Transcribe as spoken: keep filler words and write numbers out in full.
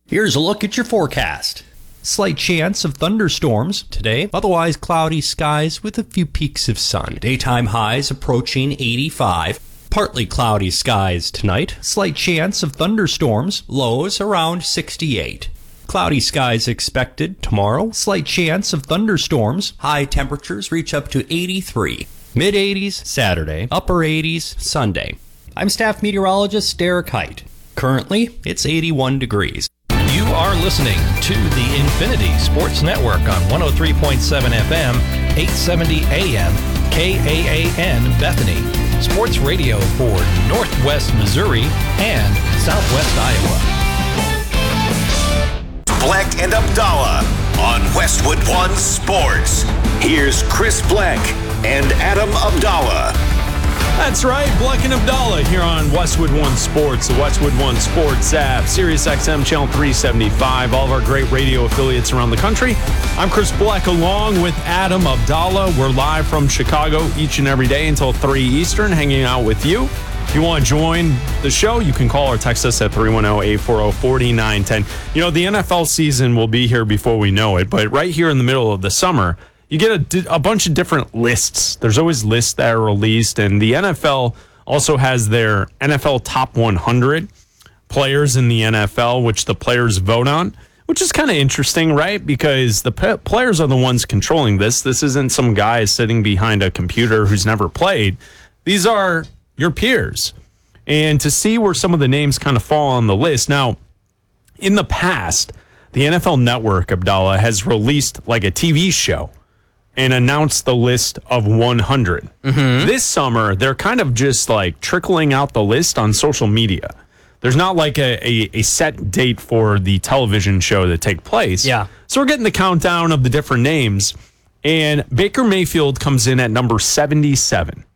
Here's a look at your forecast. Slight chance of thunderstorms today, otherwise cloudy skies with a few peaks of sun. Daytime highs approaching eighty-five. Partly cloudy skies tonight. Slight chance of thunderstorms, lows around sixty-eight. Cloudy skies expected tomorrow. Slight chance of thunderstorms. High temperatures reach up to eighty-three. Mid eighties Saturday, upper eighties Sunday. I'm staff meteorologist Derek Height. Currently, it's eighty-one degrees. You are listening to the Infinity Sports Network on one oh three point seven F M, eight seventy A M, K A A N Bethany. Sports radio for Northwest Missouri and Southwest Iowa. Black and Abdallah on Westwood One Sports. Here's Chris Black and Adam Abdallah. That's right, Black and Abdallah here on Westwood One Sports, the Westwood One Sports app, Sirius X M Channel three seventy-five, all of our great radio affiliates around the country. I'm Chris Black along with Adam Abdallah. We're live from Chicago each and every day until three Eastern, hanging out with you. If you want to join the show, you can call or text us at three one zero, eight four zero, four nine one zero. You know, the N F L season will be here before we know it, but right here in the middle of the summer, you get a, a bunch of different lists. There's always lists that are released, and the N F L also has their N F L Top one hundred players in the N F L, which the players vote on, which is kind of interesting, right? Because the p- players are the ones controlling this. This isn't some guy sitting behind a computer who's never played. These are your peers. And to see where some of the names kind of fall on the list. Now, in the past, the N F L Network, Abdallah, has released like a T V show and announced the list of one hundred. Mm-hmm. This summer, they're kind of just like trickling out the list on social media. There's not like a, a, a set date for the television show to take place. Yeah. So we're getting the countdown of the different names. And Baker Mayfield comes in at number seventy-seven.